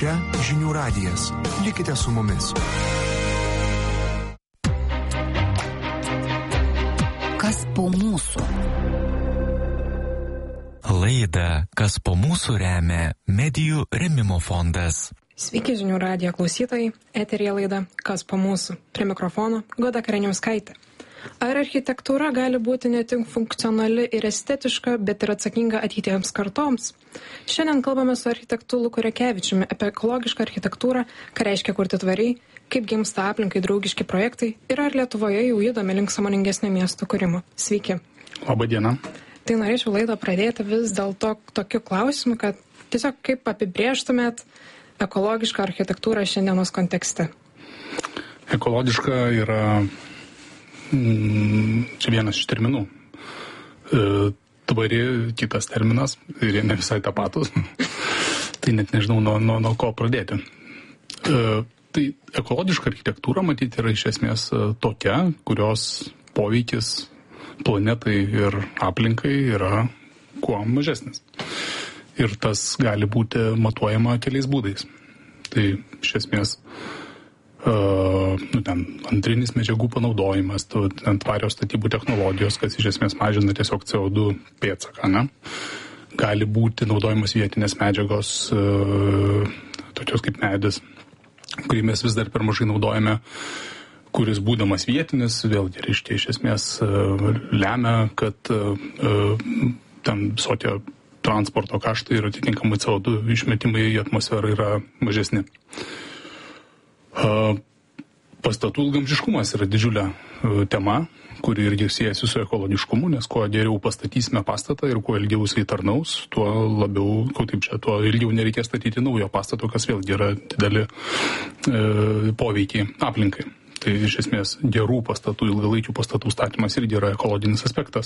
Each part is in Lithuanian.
Čia Žinių radijas. Likite su mumis. Kas po mūsų? Laidą Kas po mūsų remia Medijų rėmimo fondas. Sveiki Žinių radijo klausytojai, eteryje laida Kas po mūsų. Prie mikrofono Goda Kareniauskaitė. Ar architektūra gali būti ne tik funkcionali ir estetiška, bet ir atsakinga ateities kartoms? Šiandien kalbame su architektu Luku Rekevičiumi apie ekologišką architektūrą, ką reiškia kurti tvariai, kaip gimsta aplinkai draugiški projektai ir ar Lietuvoje jau judame link sąmoningesnio miesto kūrimo. Sveiki. Labą dieną. Tai norėčiau laidą pradėti vis dėlto tokiu klausimu, kad tiesiog kaip apibrėžtumėt ekologišką architektūrą šiandienos kontekste? Ekologiška yra čia vienas iš terminų. Tvari kitas terminas ir jie ne visai tapatus. Tai net nežinau nuo ko pradėti. Tai ekologiška architektūra, matyti, yra iš esmės tokia, kurios poveikis planetai ir aplinkai yra kuo mažesnis. Ir tas gali būti matuojama keliais būdais. Tai iš esmės antrinis medžiagų panaudojimas, tvarios statybų technologijos, kas iš esmės mažina tiesiog CO2 pėdsaką, ne? Gali būti naudojimas vietinės medžiagos, tokios kaip medis, kurį mes vis dar per mažai naudojame, kuris būdamas vietinis, vėlgi reiškia iš esmės lemia, kad ten visokie transporto kaštai ir atitinkamai CO2 išmetimai į atmosferą yra mažesni. Pastatų ilgamžiškumas yra didžiulė tema, kuri irgi siejasi su ekologiškumu, nes kuo geriau pastatysime pastatą ir kuo ilgiau jisai tarnaus, tuo ilgiau nereikės statyti naujo pastato, kas vėlgi yra dideli poveikiai aplinkai. Tai iš esmės gerų pastatų, ilgalaikių pastatų statymas irgi yra ekologinis aspektas.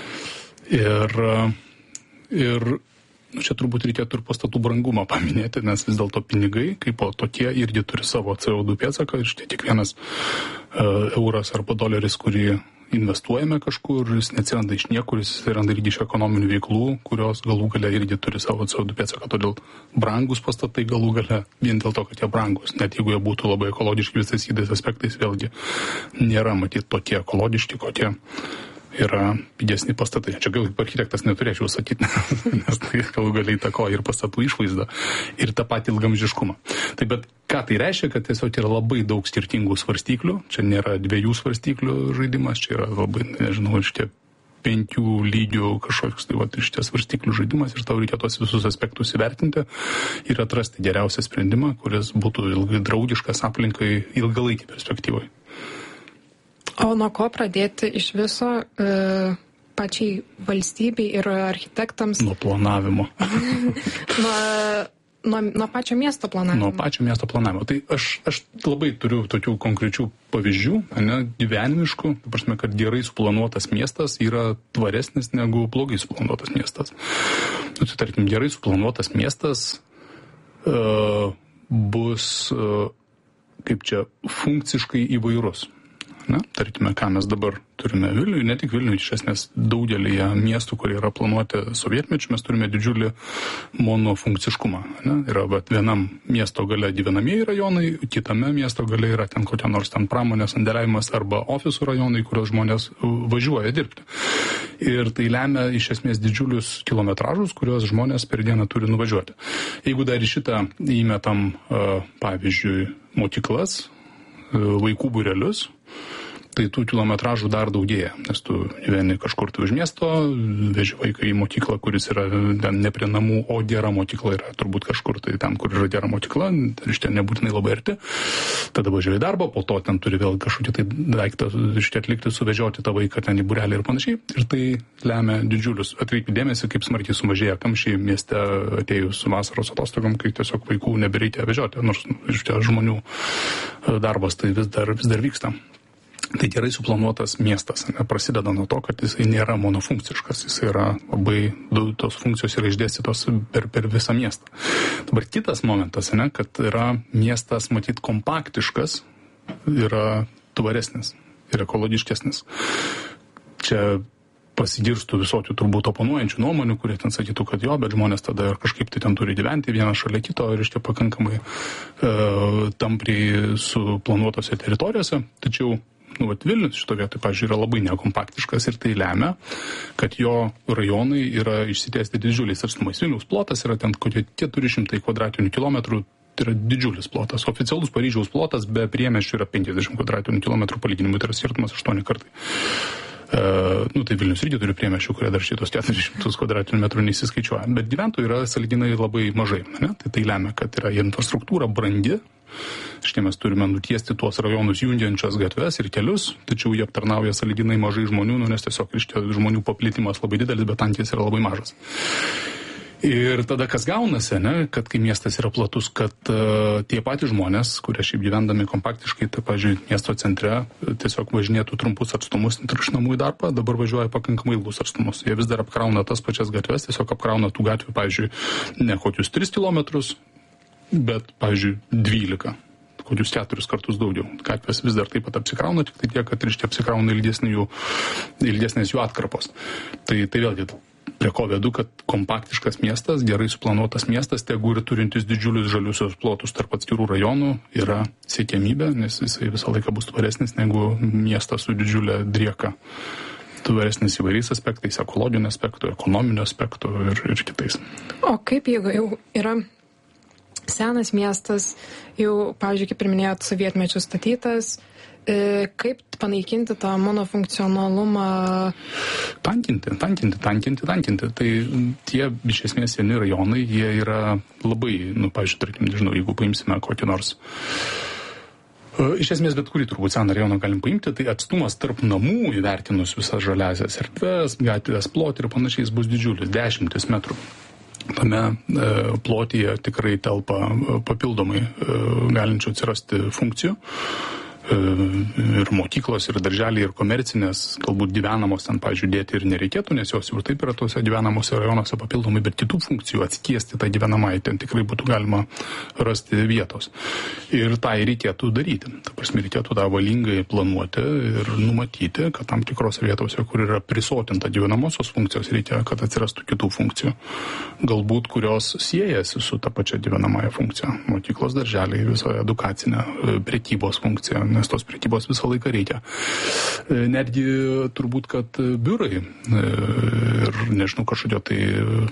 Ir čia turbūt reikėtų ir pastatų brangumą paminėti, nes vis dėlto pinigai, kaip po tokie, irgi turi savo CO2 pėdsaką ir šitie kiekvienas euras arba doleris, kurį investuojame kažkur, jis neatsiranda iš niekur, jis atsiranda irgi iš ekonominių veiklų, kurios galų gale irgi turi savo CO2 pėdsaką. Todėl brangus pastatai galų gale vien dėl to, kad jie brangus, net jeigu jie būtų labai ekologiški visais įdais aspektais, vėlgi nėra matyti tokie ekologiški, kokie yra pigesni pastatai. Čia gal kaip architektas neturėčiau sakyti, nes tai galų galiai įtakoja ir pastatų išvaizdą, ir tą patį ilgamžiškumą. Tai bet ką tai reiškia, kad tiesiog yra labai daug skirtingų svarstyklių, čia nėra 2 svarstyklių žaidimas, čia yra labai, nežinau, šitie 5 lygių kažkoks, tai šitie svarstyklių žaidimas ir tau reikia tos visus aspektus įvertinti ir atrasti geriausią sprendimą, kuris būtų ilgai draugiškas aplinkai ilgalaikį perspektyvai. O nuo ko pradėti iš viso pačiai valstybei ir architektams? Nuo planavimo. nuo pačio miesto planavimo. Nuo pačio miesto planavimo. Tai aš labai turiu tokių konkrečių pavyzdžių, gyvenimiškų, prasme, kad gerai suplanuotas miestas yra tvaresnis negu blogai suplanuotas miestas. Tai tarkim, gerai suplanuotas miestas bus kaip čia funkciškai įvairus. Tarkime, ką mes dabar turime Vilniuje, ne tik Vilniuje, iš esmės daugelėje miestų, kurie yra planuoti sovietmečiu, mes turime didžiulį monofunkciškumą. Yra vienam miesto gale gyvenamieji rajonai, kitame miesto gale yra ten kokia nors ten pramonės sandėliavimas arba ofisų rajonai, kurios žmonės važiuoja dirbti. Ir tai lemia iš esmės didžiulius kilometražus, kuriuos žmonės per dieną turi nuvažiuoti. Jeigu dar į šitą įmetam, pavyzdžiui, mokyklas, vaikų būrelius, tai tų kilometražų dar daugėja, nes tu gyveni kažkur tai už miesto, veži vaiką į mokyklą, kuris yra ten ne prie namų, o gera mokykla yra turbūt kažkur tai ten, kur yra gera mokykla, iš ten nebūtinai labai arti, tada važiuoji į darbą, po to ten turi vėl kažkokį tai daiktą atlikti, suvežioti tą vaiką ten į būrelį ir panašiai, ir tai lemia didžiulius. Atkreipkite dėmesį, kaip smarkiai sumažėja kamščiai mieste atėjus vasaros atostogom, kai tiesiog vaikų nebereikia vežioti, nors iš čia žmonių darbas tai vis dar vyksta. Tai gerai suplanuotas miestas prasideda nuo to, kad jisai nėra monofunkciškas, jisai yra labai, tos funkcijos yra išdėstytos per visą miestą. Dabar kitas momentas, kad yra miestas, matyt, kompaktiškas, yra tvaresnis ir ekologiškesnis. Čia pasigirstų visokių turbūt oponuojančių nuomonių, kurie ten sakytų, kad jo, bet žmonės tada ir kažkaip tai ten turi gyventi vienas šalia kito ir iš tie pakankamai tampriai suplanuotose teritorijose. Tačiau Vilnius šito vietoj, pavyzdžiui, yra labai nekompaktiškas ir tai lemia, kad jo rajonai yra išsitiesti didžiuliais atstumais. Vilniaus plotas yra ten kokie 400 kvadratinių kilometrų, tai yra didžiulis plotas. Oficialus Paryžiaus plotas be priemiesčių yra 50 kvadratinių kilometrų palyginimui, tai yra skirtumas 8 kartai. Tai Vilnius irgi turi priemiesčių, kurie dar šitos 400 kvadratinių metrų neįsiskaičiuoja. Bet gyventojų yra sąlyginai labai mažai. Ne? Tai lemia, kad yra infrastruktūra brandi. Štai mes turime nutiesti tuos rajonus jungiančias gatves ir kelius, tačiau jie aptarnauja sąlyginai mažai žmonių, nes tiesiog žmonių paplitimas labai didelis, bet tankis yra labai mažas. Ir tada kas gaunasi, kad kai miestas yra platus, kad tie patys žmonės, kurie šiaip gyvendami kompaktiškai, tai, pavyzdžiui, miesto centre tiesiog važinėtų trumpus atstumus iš namų į darbą, dabar važiuoja pakankamai ilgus atstumus. Jie vis dar apkrauna tas pačias gatves, tiesiog apkrauna tų gatvių, pavyzdžiui, ne kokius 3 kilometrus, bet, pavyzdžiui, 12, kokius 4 kartus daugiau. Gatvės vis dar taip pat apsikrauna, tik tai tiek, kad ir šitie apsikrauna ilgesnės jų atkarpos. Tai vėlgi, prie ko vedu, kad kompaktiškas miestas, gerai suplanuotas miestas, tegu ir turintis didžiulius žaliusios plotus tarp atskirų rajonų, yra siekiamybė, nes jisai visą laiką bus tvaresnis negu miestas su didžiulė drieka. Tvaresnis įvairiais aspektais, ekologiniu aspektu, ekonominiu aspektu ir kitais. O kaip jeigu jau yra senas miestas, jau, pavyzdžiui, kaip ir minėjot, sovietmečių statytas, kaip panaikinti tą monofunkcionalumą? Tankinti. Tai tie iš esmės seni rajonai, jie yra labai, pavyzdžiui, tarkim, nežinau, jeigu paimsime kokį nors. Iš esmės, bet kurį turbūt seną rajoną galim paimti, tai atstumas tarp namų įvertinus visas žaliasias erdves, gatvės plotį ir panašiai bus didžiulis, 10 metrų. Tame plotyje tikrai telpa papildomai galinčių atsirasti funkcijų. Ir mokyklos, ir darželiai, ir komercinės, galbūt gyvenamos ten, pavyzdžiui, dėti ir nereikėtų, nes jos jau taip yra tose gyvenamose rajonuose papildomai, bet kitų funkcijų atskiesti tą gyvenamąjį ten tikrai būtų galima rasti vietos. Ir tai reikėtų daryti. Ta prasme, reikėtų tą valingai planuoti ir numatyti, kad tam tikrose vietose, kur yra prisotinta gyvenamosios funkcijos, reikia, kad atsirastų kitų funkcijų. Galbūt, kurios siejasi su ta pačia gyvenamąją funkcija. Mokyklos, darželiai, visoje edukacinė, prekybos funkcija, nes tos prekybos visą laiką reikia. Netgi turbūt, kad biurai ir, nežinau, kažkodėl tai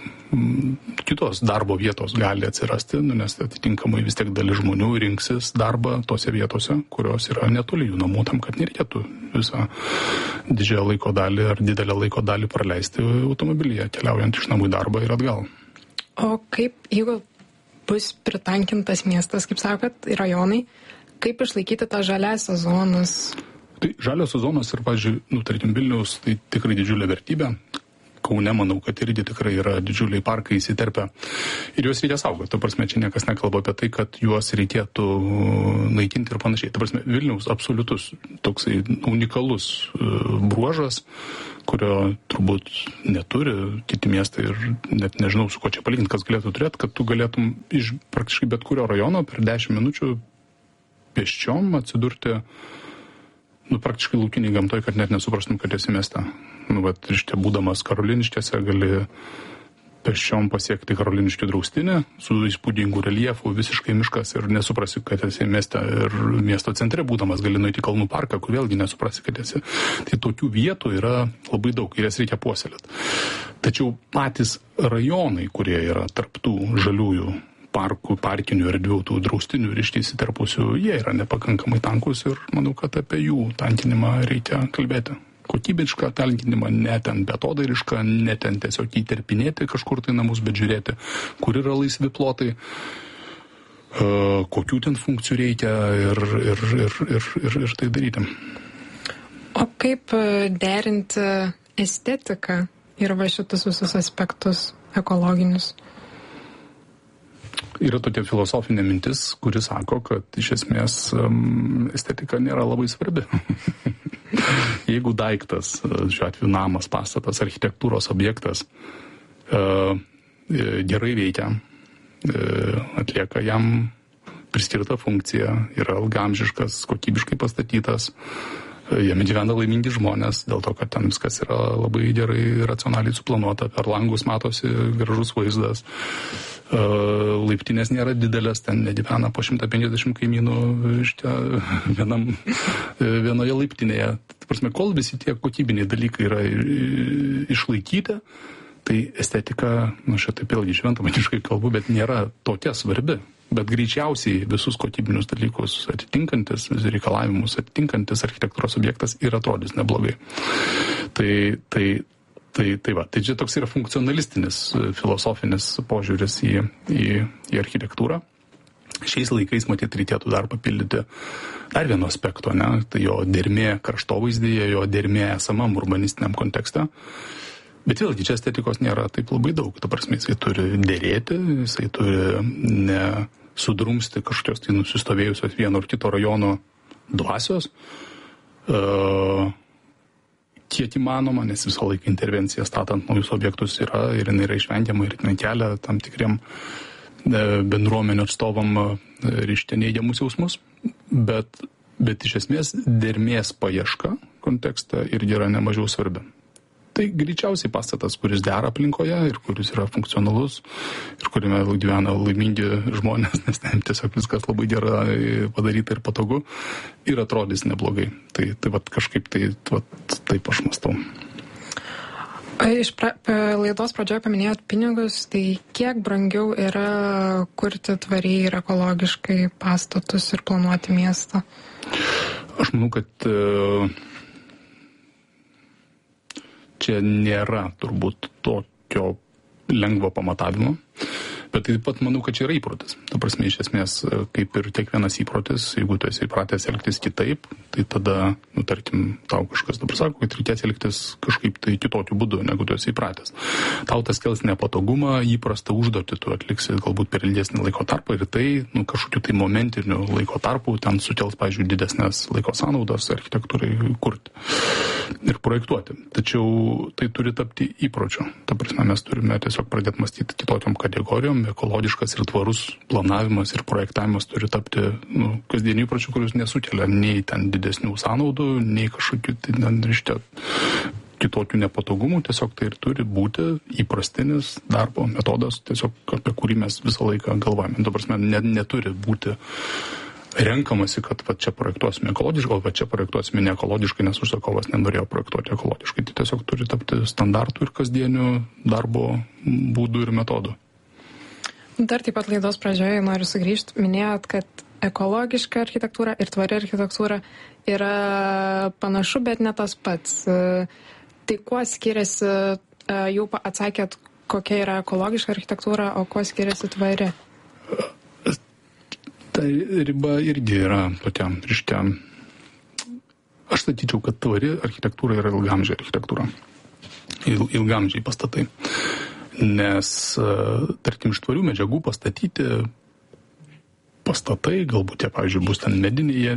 kitos darbo vietos gali atsirasti, nes atitinkamai vis tiek dalis žmonių rinksis darbą tose vietose, kurios yra netoli jų namų, tam, kad nereikėtų visą didžiąją laiko dalį ar didelę laiko dalį praleisti automobilyje, keliaujant iš namų į darbą ir atgal. O kaip, jeigu bus pritankintas miestas, kaip sakot, rajonai, kaip išlaikyti tą žaliąsias zonas? Tai žaliosios zonos ir, pavyzdžiui, tarkim, Vilniaus, tai tikrai didžiulė vertybė. Kaune, manau, kad irgi tikrai yra didžiuliai parkai įsiterpę. Ir juos reikia saugoti. Ta prasme, čia niekas nekalba apie tai, kad juos reikėtų naikinti ir panašiai. Ta prasme, Vilniaus absoliutus toksai unikalus bruožas, kurio turbūt neturi kiti miestai ir net nežinau, su ko čia palyginti, kas galėtų turėti, kad tu galėtum iš praktiškai bet kurio rajono per 10 minučių pėsčiom atsidurti praktiškai laukiniai gamtoj, kad net nesuprastum, kad esi mieste. Ir šitie būdamas Karoliniškėse gali pėsčiom pasiekti Karoliniškių draustinį su įspūdingu reljefu, visiškai miškas ir nesuprasi, kad esi mieste. Ir miesto centre būdamas gali nueiti į Kalnų parką, kur vėlgi nesuprasi, kad esi. Tai tokių vietų yra labai daug ir jas reikia puoselėti. Tačiau patys rajonai, kurie yra tarptų žaliųjų parkų, parkinių erdvių, tų draustinių ir įsiterpusių, jie yra nepakankamai tankus ir manau, kad apie jų tankinimą reikia kalbėti. Kokybišką tankinimą, ne ten betodairišką, ne ten tiesiog įterpinėti kažkur tai namus, bet žiūrėti, kur yra laisvi plotai, kokių ten funkcijų reikia ir tai daryti. O kaip derinti estetiką ir šitus visus aspektus ekologinius? Yra tokia filosofinė mintis, kuri sako, kad iš esmės estetika nėra labai svarbi. Jeigu daiktas, šiuo atveju namas, pastatas, architektūros objektas gerai veikia, atlieka jam priskirtą funkciją, yra ilgaamžiškas, kokybiškai pastatytas, Jame gyvena laimingi žmonės, dėl to, kad ten viskas yra labai gerai racionaliai suplanuota, per langus matosi gražus vaizdas, laiptinės nėra didelės, ten negyvena po 150 kaimynų vienoje laiptinėje. Prasme, kol visi tie kokybiniai dalykai yra išlaikyti, tai estetika, šitaip vėlgi šventamaniškai kalbu, bet nėra tokia svarbi. Bet greičiausiai visus kokybinius dalykus atitinkantis, reikalavimus atitinkantis architektūros objektas ir atrodys neblogai. Tai čia toks yra funkcionalistinis, filosofinis požiūris į architektūrą. Šiais laikais, matyt, reikėtų dar papildyti dar vieno aspekto, ne? Tai jo dermė kraštovaizdyje, jo dermė esamam urbanistiniam kontekste. Bet vėlgi, čia estetikos nėra taip labai daug. Ta prasme, jisai turi derėti, jisai turi nesudrumsti kažkokios tai nusistovėjusios vieno ar kito rajono dvasios. Kiek įmanoma, nes visą laiką intervencija statant naujus objektus yra ir jinai yra išvengiama ir jinai kelia tam tikriem bendruomenių atstovam neigiamus jausmus. Bet iš esmės dermės paieška kontekste irgi yra nemažiau svarbi. Tai greičiausiai pastatas, kuris dera aplinkoje ir kuris yra funkcionalus ir kuriame gyvena laimingi žmonės, nes ten tiesiog viskas labai gerai padaryta ir patogu ir atrodys neblogai. Tai vat kažkaip taip aš mąstau. Laidos pradžioje paminėjot pinigus, tai kiek brangiau yra kurti tvariai ir ekologiškai pastatus ir planuoti miestą? Aš manau, kad čia nėra turbūt tokio lengvo pamatavimo, bet taip pat manau, kad čia yra įprotis. Ta prasme, iš esmės, kaip ir kiekvienas įprotis, jeigu tu esi įpratęs elgtis kitaip, tai tada, tarkim, tau kažkas dabar sako, kad reikės elgtis kažkaip tai kitokiu būdu, negu tu esi įpratęs. Tau tas kels nepatogumą, įprastą užduotį tu atliksi galbūt per ilgesnį laiko tarpą ir tai, kažkokiu tai momentiniu laiko tarpu ten sukels, pavyzdžiui, didesnės laiko sąnaudas architektūrai kurti ir projektuoti. Tačiau tai turi tapti įpročiu. Ta prasme, mes turime tiesiog pradėti mąstyti kitokiom kategorijom. Ekologiškas ir tvarus planavimas ir projektavimas turi tapti kasdienių įpročių, kurius nesukelia nei ten didesnių sąnaudų, nei kažkokių kitokių nepatogumų. Tiesiog tai ir turi būti įprastinis darbo metodas, tiesiog apie kurį mes visą laiką galvojame. Ta prasme, neturi būti renkamasi, kad va čia projektuosime ekologiškai, o va čia projektuosime neekologiškai, nes užsakovas nenorėjo projektuoti ekologiškai. Tai tiesiog turi tapti standartų ir kasdienių darbo būdų ir metodų. Dar taip pat laidos pradžioje noriu sugrįžti. Minėjot, kad ekologiška architektūra ir tvari architektūra yra panašu, bet ne tas pats. Tai kuo skiriasi, jau atsakėt, kokia yra ekologiška architektūra, o kuo skiriasi tvari? Ta riba irgi yra tokia ryškia. Aš sakyčiau, kad tvari architektūra yra ilgamžiai architektūra. Ilgamžiai pastatai. Nes, tarkim, iš tvarių medžiagų pastatyti pastatai, galbūt jie, pavyzdžiui, bus ten mediniai,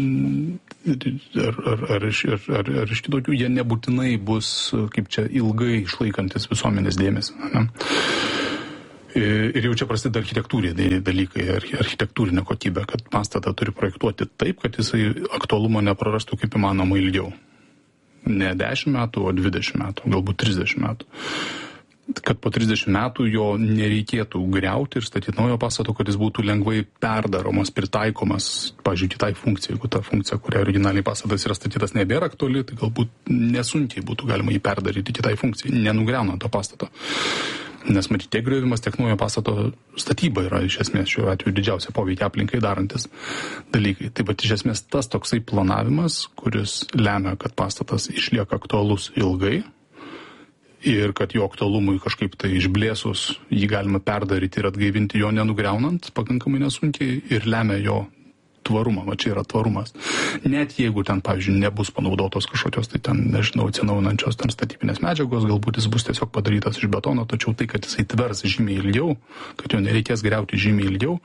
ar iš kitokių, jie nebūtinai bus, kaip čia, ilgai išlaikantis visuomenės dėmesį. Ne? Ir jau čia prasideda architektūriniai dalykai, architektūrinė kokybė, kad pastatą turi projektuoti taip, kad jisai aktualumo neprarastų kaip įmanoma ilgiau. Ne 10 metų, o 20 metų, galbūt 30 metų. Kad po 30 metų jo nereikėtų griauti ir statyti naujo pastato, kad jis būtų lengvai perdaromas, pritaikomas, pavyzdžiui, kitai funkcijai. Jeigu ta funkcija, kuria originaliai pastatas yra statytas, nebėra aktuali, tai galbūt nesunkiai būtų galima jį perdaryti kitai funkcijai, nenugriaunant to pastato. Nes matyti, tiek griovimas, tiek naujo pastato statyba yra iš esmės šiuo atveju didžiausia poveikia aplinkai darantis dalykai. Taip pat iš esmės tas toksai planavimas, kuris lemia, kad pastatas išlieka aktualus ilgai ir kad jo aktualumui kažkaip tai išblėsus jį galima perdaryti ir atgaivinti jo nenugriaunant pakankamai nesunkiai ir lemia jo tvarumą, va čia yra tvarumas. Net jeigu ten, pavyzdžiui, nebus panaudotos kažkokios, tai ten, nežinau, atsinaujinančios ten statybinės medžiagos, galbūt jis bus tiesiog padarytas iš betono, tačiau tai, kad jisai tvers žymiai ilgiau, kad jo nereikės griauti žymiai ilgiau,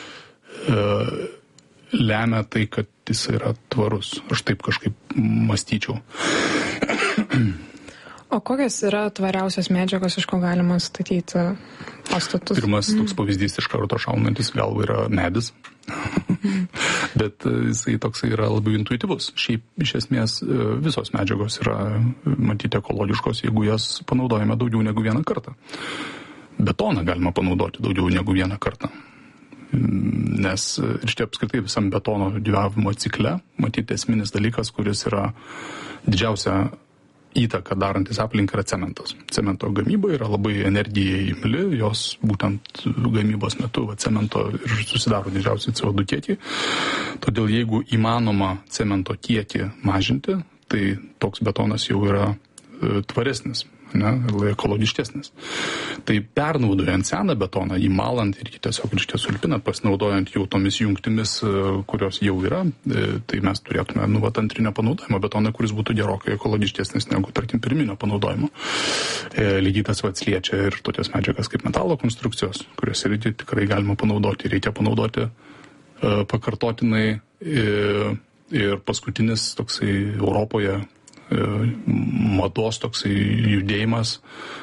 lemia tai, kad jis yra tvarus. Aš taip kažkaip mąstyčiau. O kokios yra tvariausios medžiagos, iš ko galima statyti pastatus? Pirmas toks pavyzdys iš karto šaunantis galva yra medis. Bet jisai toksai yra labai intuityvus. Šiaip iš esmės visos medžiagos yra matyti ekologiškos, jeigu jas panaudojame daugiau negu vieną kartą. Betoną galima panaudoti daugiau negu vieną kartą. Nes ir čia apskritai visam betono gyvavimo cikle matyti esminis dalykas, kuris yra didžiausia įtaką darantis aplinką yra cementas. Cemento gamyba yra labai energijai imli, jos būtent gamybos metu cemento ir susidaro didžiausiai CO2 kiekį. Todėl jeigu įmanoma cemento kiekį mažinti, tai toks betonas jau yra tvaresnis, ekologiškesnis. Tai pernaudojant seną betoną, įmalant ir tiesiog sulpinant, pasinaudojant jau tomis jungtimis, kurios jau yra, tai mes turėtume antrinio panaudojimo betoną, kuris būtų gerokai ekologiškesnis negu, tarkim, pirminio panaudojimo. Lygiai tas liečia ir tokias medžiagas kaip metalo konstrukcijos, kurias irgi tikrai galima panaudoti. Reikia panaudoti pakartotinai ir paskutinis toksai Europoje mados toksai judėjimas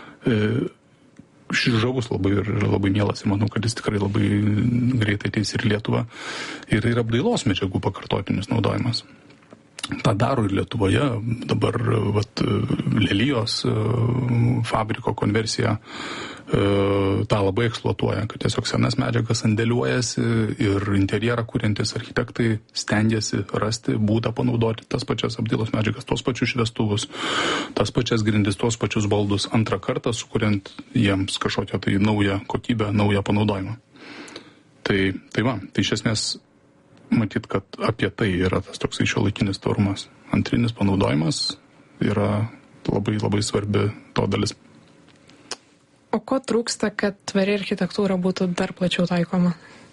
žavus labai ir labai mielas ir manau, kad jis tikrai labai greitai ateis ir Lietuvą. Ir apdailos medžiagų pakartotinis naudojimas. tą daro ir Lietuvoje. Dabar Lelijos fabriko konversija tą labai eksploatuoja, kad tiesiog senas medžiagas sandėliuojasi ir interjerą kuriantis architektai stengiasi rasti būdą panaudoti tas pačias apdailos medžiagas, tos pačius šviestuvus, tas pačias grindis, tos pačius baldus antrą kartą, sukuriant jiems kažkokią tai naują kokybę, naują panaudojimą. Tai iš esmės matyt, kad apie tai yra tas toksai šiuolaikinis tvarumas. Antrinis panaudojimas yra labai, labai svarbi to dalis. O ko trūksta, kad tvari architektūra būtų dar plačiau taikoma?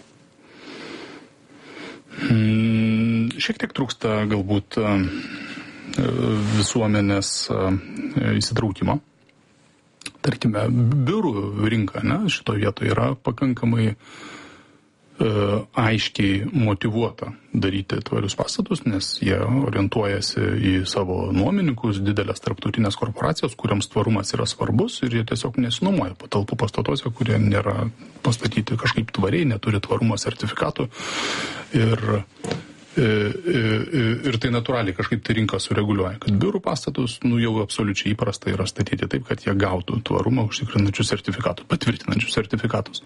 Šiek tiek trūksta galbūt visuomenės įsitraukimo. Tarkime, biurų rinka, šitoje vietoje yra pakankamai aiškiai motyvuota daryti tvarius pastatus, nes jie orientuojasi į savo nuomininkus, didelės tarptautinės korporacijos, kuriams tvarumas yra svarbus ir jie tiesiog nesinuomoja patalpų pastatuose, kurie nėra pastatyti kažkaip tvariai, neturi tvarumo sertifikatų ir tai natūraliai kažkaip tai rinka sureguliuoja, kad biurų pastatus jau absoliučiai įprasta yra statyti taip, kad jie gautų tvarumą užtikrinančius sertifikatus, patvirtinančius sertifikatus.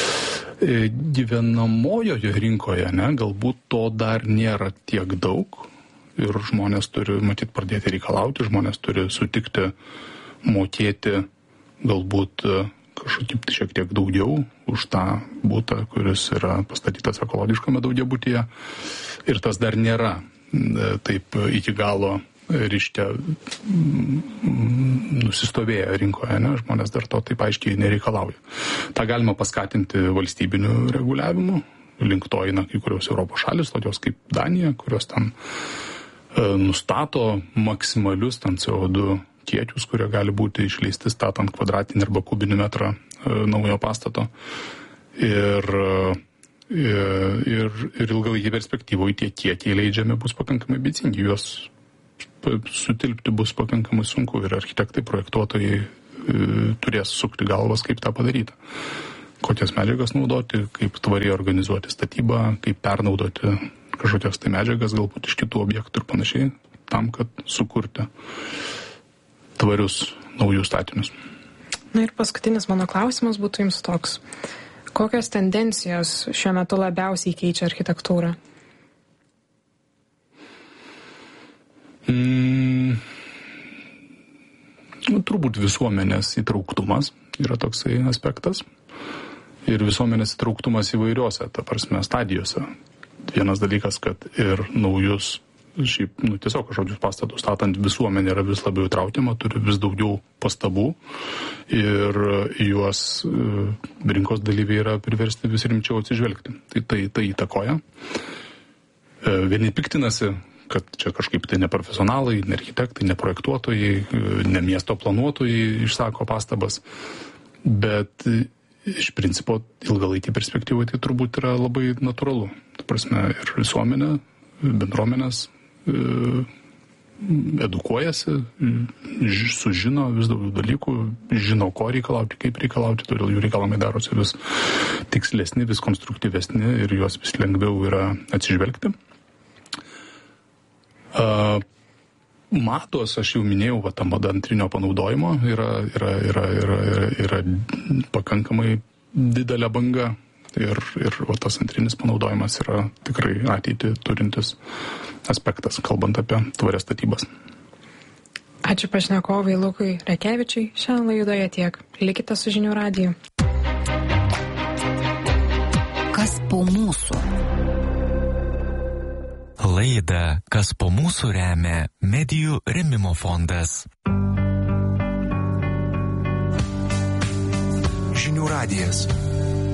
Gyvenamojoje rinkoje, galbūt to dar nėra tiek daug ir žmonės turi, matyt, pradėti reikalauti, žmonės turi sutikti mokėti galbūt kažkaip šiek tiek daugiau už tą būtą, kuris yra pastatytas ekologiškame daugiabutyje. Ir tas dar nėra taip iki galo reiškia nusistovėję rinkoje, žmonės dar to taip aiškiai nereikalauja. Ta galima paskatinti valstybiniu reguliavimu, link to eina kai kurios Europos šalis, tokios kaip Danija, kurios ten nustato maksimalius CO2 kiekius, kurie gali būti išleisti statant kvadratinį arba kubinį metrą naujo pastato. Ir ilgalaikėje perspektyvoje tie kiekiai leidžiami bus pakankamai ambicingi, juos sutilpti bus pakankamai sunku ir architektai, projektuotojai turės sukti galvas, kaip tą padaryti. Kokias medžiagas naudoti, kaip tvariai organizuoti statybą, kaip pernaudoti kažkokias tai medžiagas, galbūt iš kitų objektų ir panašiai, tam, kad sukurti tvarius naujus statinius. Na ir paskutinis mano klausimas būtų jums toks. Kokios tendencijos šiuo metu labiausiai keičia architektūrą? Turbūt visuomenės įtrauktumas yra toksai aspektas. Ir visuomenės įtrauktumas įvairiose, ta prasme, stadijose. Vienas dalykas, kad ir naujus, tiesiog kažkokius pastatus statant visuomenė yra vis labiau įtraukiama, turi vis daugiau pastabų ir juos rinkos dalyviai yra priversti vis rimčiau atsižvelgti. Tai įtakoja. Vieni piktinasi, kad čia kažkaip tai neprofesionalai, ne architektai, ne projektuotojai, ne miesto planuotojai išsako pastabas, bet iš principo ilgalaikį perspektyvą tai turbūt yra labai natūralu. Ta prasme, ir visuomenė, bendruomenės edukuojasi, sužino vis daugiau dalykų, žino, ko reikalauti, kaip reikalauti, todėl jų reikalavimai darosi vis tikslesni, vis konstruktyvesni ir juos vis lengviau yra atsižvelgti. Mados, aš jau minėjau, ta mada antrinio panaudojimo yra pakankamai didelė banga ir tas antrinis panaudojimas yra tikrai ateitį turintis aspektas, kalbant apie tvarias statybas. Ačiū pašnekovai Lukui Rekevičiui. Šiandien laidoje tiek. Likite su Žinių radiju. Kas po mūsų? Laidą Kas po mūsų remia Medijų rėmimo fondas. Žinių radijas.